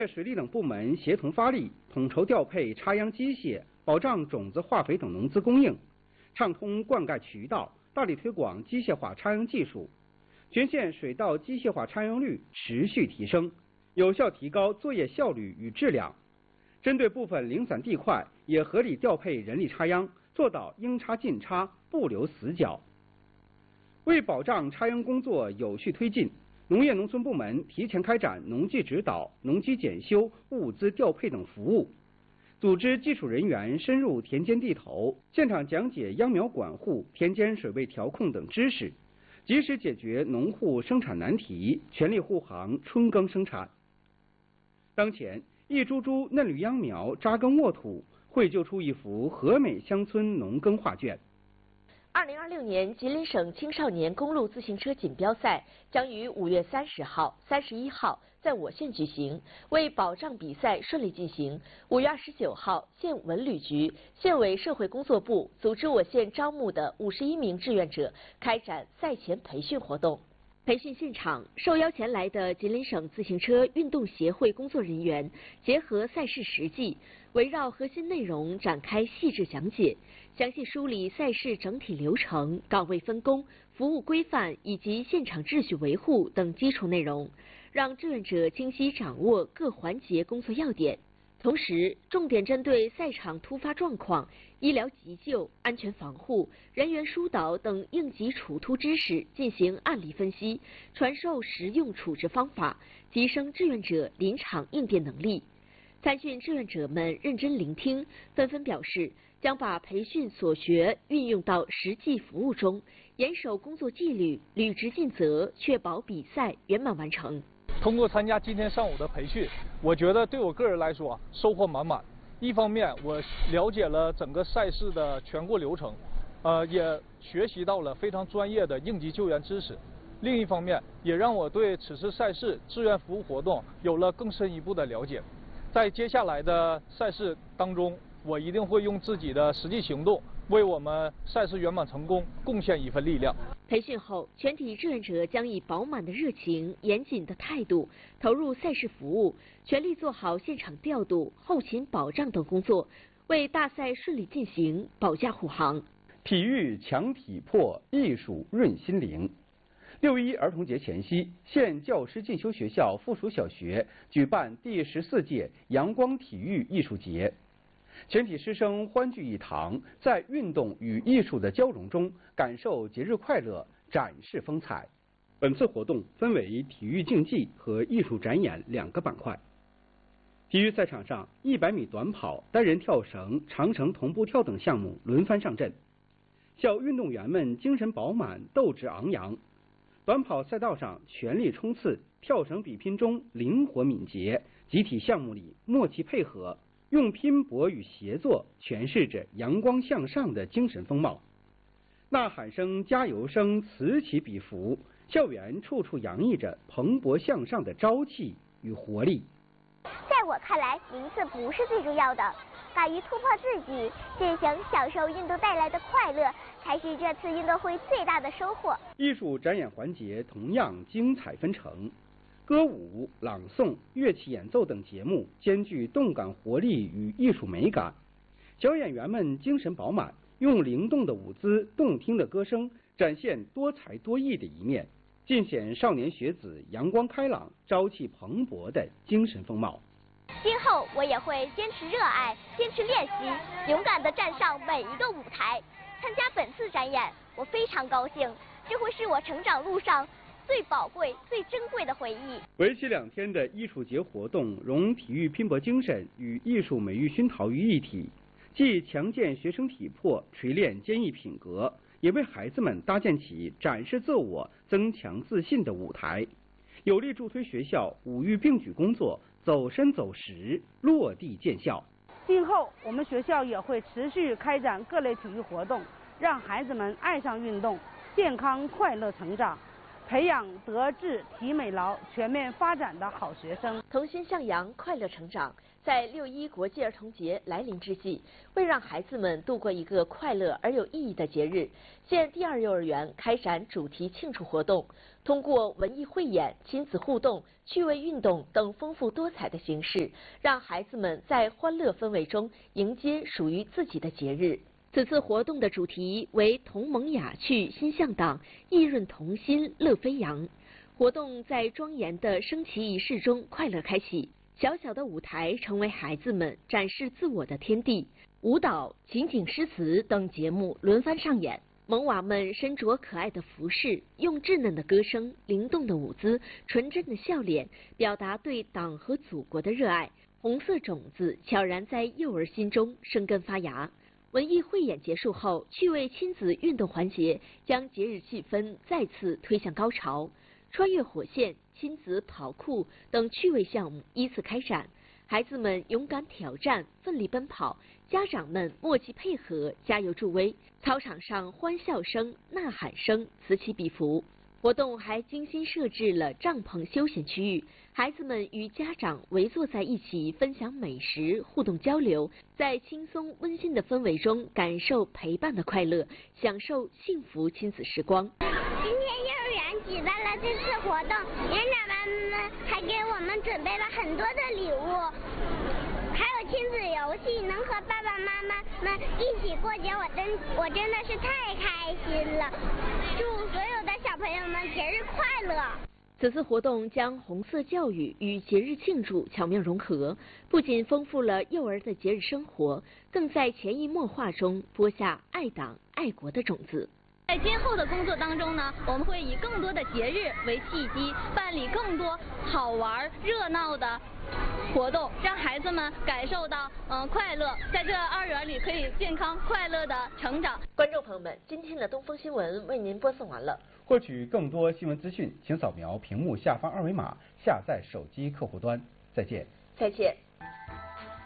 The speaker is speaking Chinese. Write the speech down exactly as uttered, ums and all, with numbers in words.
水利等部门协同发力，统筹调配插秧机械，保障种子、化肥等农资供应，畅通灌溉渠道，大力推广机械化插秧技术，全县水稻机械化插秧率持续提升，有效提高作业效率与质量。针对部分零散地块，也合理调配人力插秧，做到应插尽插，不留死角。为保障插秧工作有序推进，农业农村部门提前开展农技指导、农机检修、物资调配等服务，组织技术人员深入田间地头，现场讲解秧苗管护、田间水位调控等知识，及时解决农户生产难题，全力护航春耕生产。当前，一株株嫩绿秧苗扎根沃土，绘就出一幅和美乡村农耕画卷。 二零二六年吉林省青少年公路自行车锦标赛将于五月三十号、三十一号在我县举行。为保障比赛顺利进行，五月二十九号，县文旅局、县委社会工作部组织我县招募的五十一名志愿者开展赛前培训活动。培训现场，受邀前来的吉林省自行车运动协会工作人员结合赛事实际，围绕核心内容展开细致讲解，详细梳理赛事整体流程、岗位分工、服务规范以及现场秩序维护等基础内容，让志愿者清晰掌握各环节工作要点。同时，重点针对赛场突发状况、医疗急救、安全防护、人员疏导等应急处突知识进行案例分析，传授实用处置方法，提升志愿者临场应变能力。参训志愿者们认真聆听，纷纷表示将把培训所学运用到实际服务中，严守工作纪律，履职尽责，确保比赛圆满完成。 通过参加今天上午的培训，我觉得对我个人来说收获满满。一方面，我了解了整个赛事的全过流程，呃，也学习到了非常专业的应急救援知识。另一方面，也让我对此次赛事志愿服务活动有了更深一步的了解。在接下来的赛事当中，我一定会用自己的实际行动，为我们赛事圆满成功贡献一份力量。 培训后，全体志愿者将以饱满的热情、严谨的态度投入赛事服务，全力做好现场调度、后勤保障等工作，为大赛顺利进行保驾护航。 体育强体魄，艺术润心灵。六一儿童节前夕，县教师进修学校附属小学举办第十四届阳光体育艺术节。全体师生欢聚一堂，在运动与艺术的交融中，感受节日快乐，展示风采。本次活动分为体育竞技和艺术展演两个板块。体育赛场上，一百米短跑、单人跳绳、长绳同步跳等项目轮番上阵，校运动员们精神饱满，斗志昂扬。短跑赛道上全力冲刺，跳绳比拼中灵活敏捷，集体项目里默契配合。用拼搏与协作诠释着阳光向上的精神风貌，呐喊声、加油声此起彼伏，校园处处洋溢着蓬勃向上的朝气与活力。 在我看来，名次不是最重要的，敢于突破自己，践行享受运动带来的快乐，才是这次运动会最大的收获。 艺术展演环节同样精彩纷呈。歌舞、朗诵、乐器演奏等节目兼具动感活力与艺术美感，小演员们精神饱满，用灵动的舞姿、动听的歌声，展现多才多艺的一面，尽显少年学子阳光开朗、朝气蓬勃的精神风貌。 今后我也会坚持热爱，坚持练习，勇敢地站上每一个舞台。参加本次展演，我非常高兴，这会是我成长路上最宝贵、最珍贵的回忆。 为期两天的艺术节活动，融体育拼搏精神与艺术美育熏陶于一体，既强健学生体魄，锤炼坚毅品格，也为孩子们搭建起展示自我、增强自信的舞台，有力助推学校五育并举工作走深走实，落地见效。 今后我们学校也会持续开展各类体育活动，让孩子们爱上运动，健康快乐成长，培养德智体美劳全面发展的好学生。 同心向阳，快乐成长。 在六一国际儿童节来临之际，为让孩子们度过一个快乐而有意义的节日，县第二幼儿园开展主题庆祝活动，通过文艺汇演、亲子互动、趣味运动等丰富多彩的形式，让孩子们在欢乐氛围中迎接属于自己的节日。此次活动的主题为同盟雅趣心向党，意润童心乐飞扬。活动在庄严的升旗仪式中快乐开启。小小的舞台成为孩子们展示自我的天地，舞蹈、情景诗词等节目轮番上演。萌娃们身着可爱的服饰，用稚嫩的歌声、灵动的舞姿、纯真的笑脸，表达对党和祖国的热爱。红色种子悄然在幼儿心中生根发芽。文艺汇演结束后，趣味亲子运动环节将节日气氛再次推向高潮。穿越火线、亲子跑酷等趣味项目依次开展，孩子们勇敢挑战、奋力奔跑，家长们默契配合、加油助威。操场上欢笑声、呐喊声此起彼伏。活动还精心设置了帐篷休闲区域，孩子们与家长围坐在一起，分享美食、互动交流，在轻松温馨的氛围中感受陪伴的快乐，享受幸福亲子时光。 今天幼儿园举办了这次活动，园长妈妈们还给我们准备了很多的礼物，还有亲子游戏，能和爸爸妈妈们一起过节，我真我真的是太开心了。祝所有的小朋友们节日快乐！ 此次活动将红色教育与节日庆祝巧妙融合，不仅丰富了幼儿的节日生活，更在潜移默化中播下爱党爱国的种子。 在今后的工作当中呢，我们会以更多的节日为契机，办理更多好玩热闹的活动，让孩子们感受到嗯、呃、快乐，在这二园里可以健康快乐的成长。 观众朋友们，今天的东风新闻为您播送完了。 获取更多新闻资讯，请扫描屏幕下方二维码，下载手机客户端。再见。 再见。